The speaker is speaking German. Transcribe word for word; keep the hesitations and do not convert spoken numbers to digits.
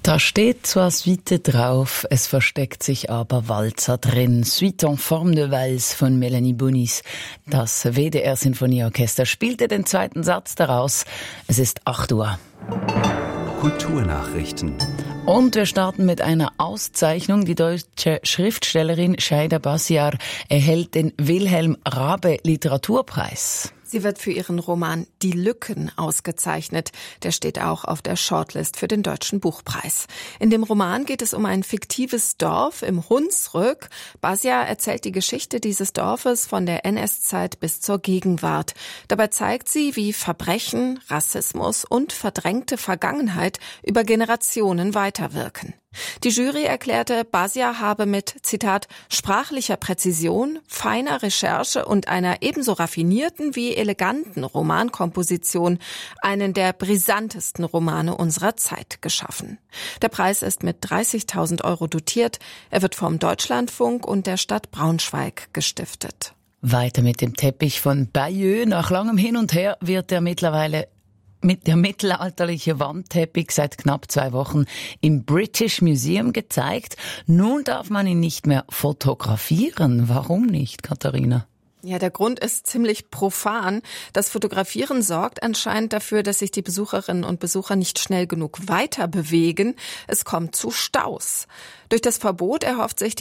Da steht zwar Suite drauf, es versteckt sich aber Walzer drin. Suite en forme de Valse von Melanie Bonis. Das W D R-Sinfonieorchester spielte den zweiten Satz daraus. Es ist acht Uhr. Kulturnachrichten. Und wir starten mit einer Auszeichnung. Die deutsche Schriftstellerin Shaida Basiar erhält den Wilhelm Raabe Literaturpreis. Sie wird für ihren Roman Die Lücken ausgezeichnet. Der steht auch auf der Shortlist für den Deutschen Buchpreis. In dem Roman geht es um ein fiktives Dorf im Hunsrück. Basiar erzählt die Geschichte dieses Dorfes von der N S-Zeit bis zur Gegenwart. Dabei zeigt sie, wie Verbrechen, Rassismus und verdrängte Vergangenheit über Generationen weiterwirken. Die Jury erklärte, Basiar habe mit, Zitat, sprachlicher Präzision, feiner Recherche und einer ebenso raffinierten wie eleganten Romankomposition einen der brisantesten Romane unserer Zeit geschaffen. Der Preis ist mit dreißigtausend Euro dotiert. Er wird vom Deutschlandfunk und der Stadt Braunschweig gestiftet. Weiter mit dem Teppich von Bayeux. Nach langem Hin und Her wird er mittlerweile mit der mittelalterliche Wandteppich seit knapp zwei Wochen im British Museum gezeigt. Nun darf man ihn nicht mehr fotografieren. Warum nicht, Katharina? Ja, der Grund ist ziemlich profan. Das Fotografieren sorgt anscheinend dafür, dass sich die Besucherinnen und Besucher nicht schnell genug weiter bewegen. Es kommt zu Staus. Durch das Verbot erhofft sich